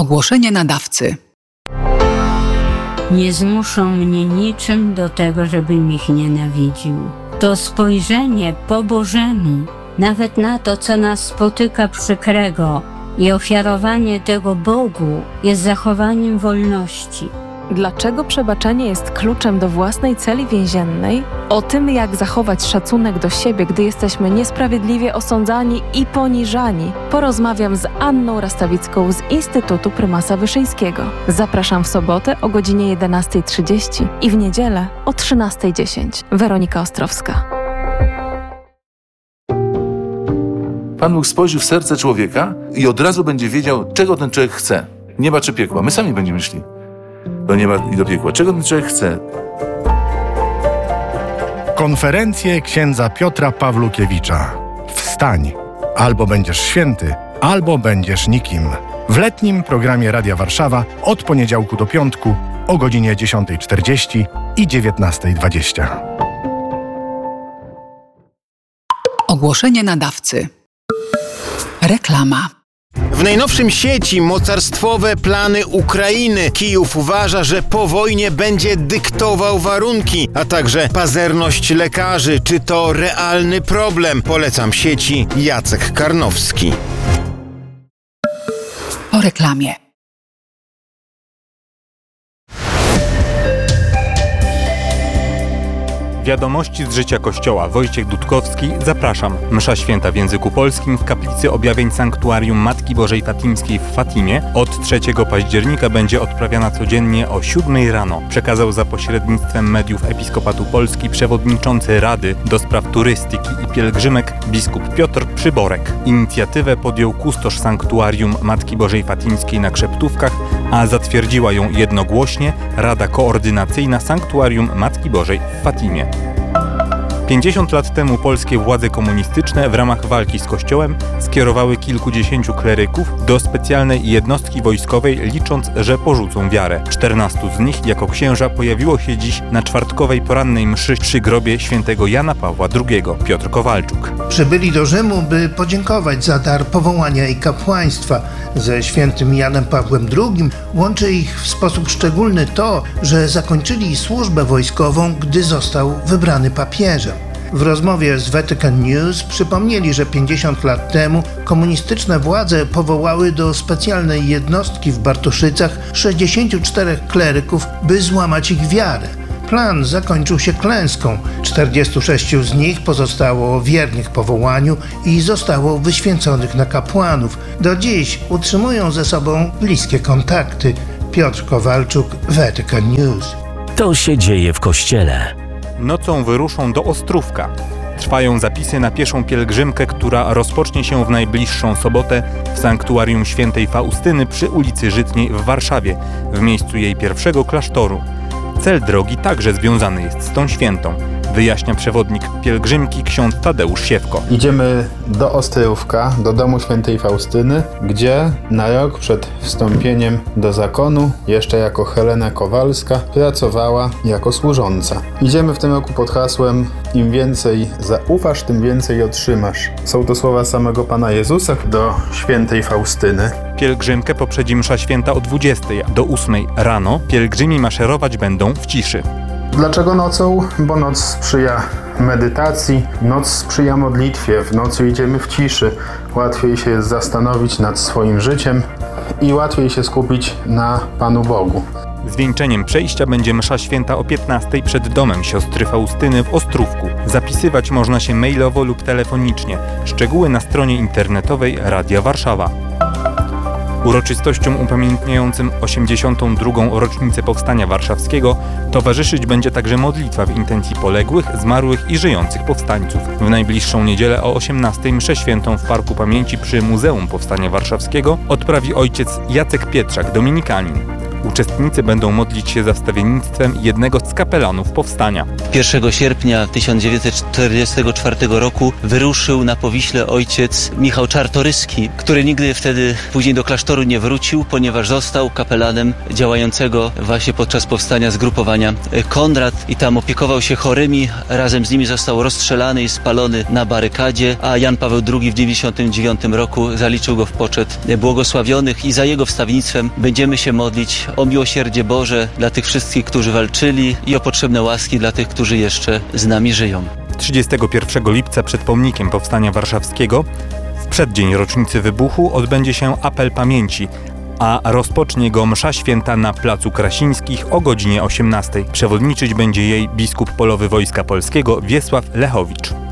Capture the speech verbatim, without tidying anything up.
Ogłoszenie nadawcy. Nie zmuszą mnie niczym do tego, żebym ich nienawidził. To spojrzenie po Bożemu, nawet na to, co nas spotyka przykrego, i ofiarowanie tego Bogu jest zachowaniem wolności. Dlaczego przebaczenie jest kluczem do własnej celi więziennej? O tym, jak zachować szacunek do siebie, gdy jesteśmy niesprawiedliwie osądzani i poniżani, porozmawiam z Anną Rastawicką z Instytutu Prymasa Wyszyńskiego. Zapraszam w sobotę o godzinie jedenasta trzydzieści i w niedzielę o trzynasta dziesięć. Weronika Ostrowska. Pan Bóg spojrzy w serce człowieka i od razu będzie wiedział, czego ten człowiek chce. Nieba czy piekła. My sami będziemy szli do nieba i do piekła. Czego ten człowiek chce? Konferencje księdza Piotra Pawlukiewicza. Wstań! Albo będziesz święty, albo będziesz nikim. W letnim programie Radia Warszawa od poniedziałku do piątku o godzinie dziesiąta czterdzieści i dziewiętnasta dwadzieścia. Ogłoszenie nadawcy. Reklama. W najnowszym sieci mocarstwowe plany Ukrainy. Kijów uważa, że po wojnie będzie dyktował warunki, a także pazerność lekarzy. Czy to realny problem? Polecam sieci Jacek Karnowski. Po reklamie. Wiadomości z życia Kościoła. Wojciech Dudkowski, zapraszam. Msza święta w języku polskim w kaplicy objawień Sanktuarium Matki Bożej Fatimskiej w Fatimie od trzeciego października będzie odprawiana codziennie o siódmej rano. Przekazał za pośrednictwem mediów Episkopatu Polski przewodniczący Rady do spraw turystyki i pielgrzymek biskup Piotr Przyborek. Inicjatywę podjął kustosz Sanktuarium Matki Bożej Fatimskiej na Krzeptówkach, a zatwierdziła ją jednogłośnie Rada Koordynacyjna Sanktuarium Matki Bożej w Fatimie. pięćdziesiąt lat temu polskie władze komunistyczne w ramach walki z Kościołem skierowały kilkudziesięciu kleryków do specjalnej jednostki wojskowej, licząc, że porzucą wiarę. czternastu z nich jako księża pojawiło się dziś na czwartkowej porannej mszy przy grobie świętego Jana Pawła drugiego. Piotr Kowalczuk. Przybyli do Rzymu, by podziękować za dar powołania i kapłaństwa. Ze świętym Janem Pawłem drugim łączy ich w sposób szczególny to, że zakończyli służbę wojskową, gdy został wybrany papieżem. W rozmowie z Vatican News przypomnieli, że pięćdziesiąt lat temu komunistyczne władze powołały do specjalnej jednostki w Bartoszycach sześćdziesięciu czterech kleryków, by złamać ich wiarę. Plan zakończył się klęską. czterdziestu sześciu z nich pozostało wiernych powołaniu i zostało wyświęconych na kapłanów. Do dziś utrzymują ze sobą bliskie kontakty. Piotr Kowalczuk, Vatican News. To się dzieje w Kościele. Nocą wyruszą do Ostrówka. Trwają zapisy na pieszą pielgrzymkę, która rozpocznie się w najbliższą sobotę w Sanktuarium Świętej Faustyny przy ulicy Żytniej w Warszawie, w miejscu jej pierwszego klasztoru. Cel drogi także związany jest z tą świętą, wyjaśnia przewodnik pielgrzymki ksiądz Tadeusz Siewko. Idziemy do Ostrówka, do domu świętej Faustyny, gdzie na rok przed wstąpieniem do zakonu, jeszcze jako Helena Kowalska, pracowała jako służąca. Idziemy w tym roku pod hasłem im więcej zaufasz, tym więcej otrzymasz. Są to słowa samego Pana Jezusa do świętej Faustyny. Pielgrzymkę poprzedzi msza święta o dwudziestej do ósmej rano. Pielgrzymi maszerować będą w ciszy. Dlaczego nocą? Bo noc sprzyja medytacji, noc sprzyja modlitwie, w nocy idziemy w ciszy. Łatwiej się jest zastanowić nad swoim życiem i łatwiej się skupić na Panu Bogu. Zwieńczeniem przejścia będzie msza święta o piętnastej przed domem siostry Faustyny w Ostrówku. Zapisywać można się mailowo lub telefonicznie. Szczegóły na stronie internetowej Radia Warszawa. Uroczystościom upamiętniającym osiemdziesiątą drugą rocznicę Powstania Warszawskiego towarzyszyć będzie także modlitwa w intencji poległych, zmarłych i żyjących powstańców. W najbliższą niedzielę o osiemnastej mszę świętą w Parku Pamięci przy Muzeum Powstania Warszawskiego odprawi ojciec Jacek Pietrzak, dominikanin. Uczestnicy będą modlić się za wstawiennictwem jednego z kapelanów powstania. pierwszego sierpnia tysiąc dziewięćset czterdziestego czwartego roku wyruszył na Powiśle ojciec Michał Czartoryski, który nigdy wtedy później do klasztoru nie wrócił, ponieważ został kapelanem działającego właśnie podczas powstania zgrupowania Konrad i tam opiekował się chorymi, razem z nimi został rozstrzelany i spalony na barykadzie, a Jan Paweł drugi w dziewięćdziesiątym dziewiątym roku zaliczył go w poczet błogosławionych i za jego wstawiennictwem będziemy się modlić o miłosierdzie Boże dla tych wszystkich, którzy walczyli i o potrzebne łaski dla tych, którzy jeszcze z nami żyją. trzydziestego pierwszego lipca przed pomnikiem Powstania Warszawskiego w przeddzień rocznicy wybuchu odbędzie się apel pamięci, a rozpocznie go msza święta na Placu Krasińskich o godzinie osiemnastej. Przewodniczyć będzie jej biskup polowy Wojska Polskiego Wiesław Lechowicz.